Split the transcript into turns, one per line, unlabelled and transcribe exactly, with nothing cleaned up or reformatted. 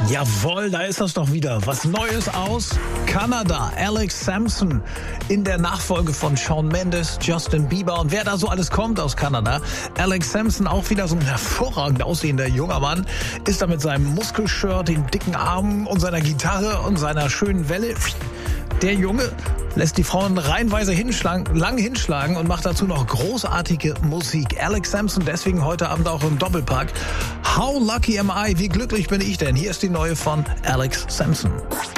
Jawohl, da ist das doch wieder. Was Neues aus Kanada. Alex Sampson in der Nachfolge von Shawn Mendes, Justin Bieber und wer da so alles kommt aus Kanada. Alex Sampson, auch wieder so ein hervorragend aussehender junger Mann, ist da mit seinem Muskelshirt, den dicken Armen und seiner Gitarre und seiner schönen Welle. Der Junge lässt die Frauen reihenweise hinschlagen, lang hinschlagen und macht dazu noch großartige Musik. Alex Sampson deswegen heute Abend auch im Doppelpack. How lucky am I? Wie glücklich bin ich denn? Hier ist die neue von Alex Sampson.